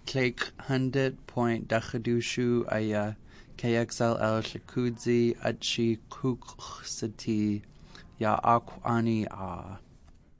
Clake 100.Dachadushu Aya KXLL Shakudzi Achi Kuksati Ya Akwani A.